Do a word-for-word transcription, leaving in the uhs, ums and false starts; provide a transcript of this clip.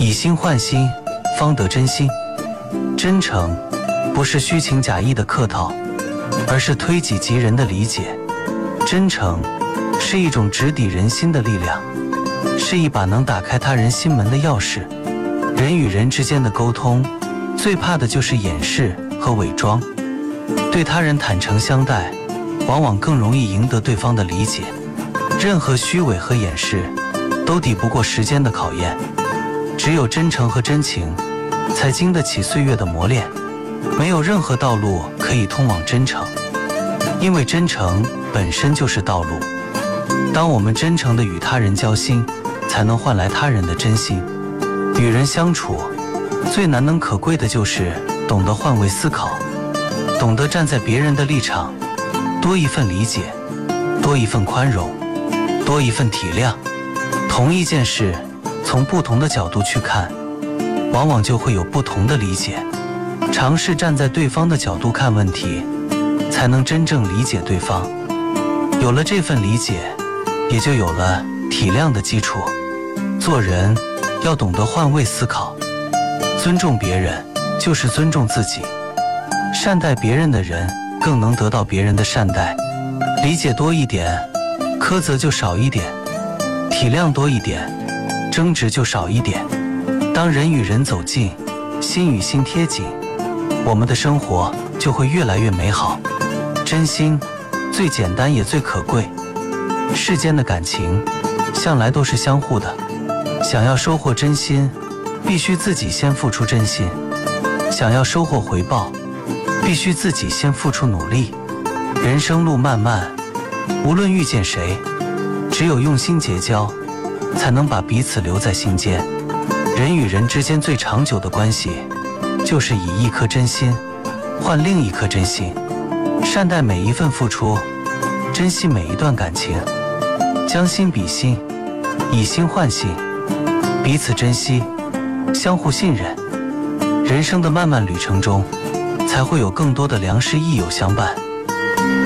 以心换心，方得真心。真诚不是虚情假意的客套，而是推己及人的理解。真诚是一种直抵人心的力量，是一把能打开他人心门的钥匙。人与人之间的沟通，最怕的就是掩饰和伪装。对他人坦诚相待，往往更容易赢得对方的理解。任何虚伪和掩饰，都抵不过时间的考验。只有真诚和真情，才经得起岁月的磨练。没有任何道路可以通往真诚，因为真诚本身就是道路。当我们真诚地与他人交心，才能换来他人的真心。与人相处，最难能可贵的就是懂得换位思考，懂得站在别人的立场，多一份理解，多一份宽容，多一份体谅。同一件事，从不同的角度去看，往往就会有不同的理解。尝试站在对方的角度看问题，才能真正理解对方。有了这份理解，也就有了体谅的基础。做人要懂得换位思考，尊重别人就是尊重自己。善待别人的人，更能得到别人的善待。理解多一点，苛责就少一点；体谅多一点，争执就少一点。当人与人走近，心与心贴紧，我们的生活就会越来越美好。真心最简单也最可贵。世间的感情向来都是相互的，想要收获真心，必须自己先付出真心；想要收获回报，必须自己先付出努力。人生路漫漫，无论遇见谁，只有用心结交，才能把彼此留在心间。人与人之间最长久的关系，就是以一颗真心换另一颗真心。善待每一份付出，珍惜每一段感情，将心比心，以心换心，彼此珍惜，相互信任。人生的漫漫旅程中，才会有更多的良师益友相伴。